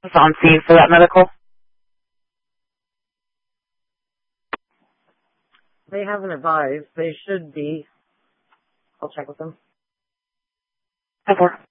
was on scene for that medical? They haven't advised. They should be. I'll check with them. 10-4.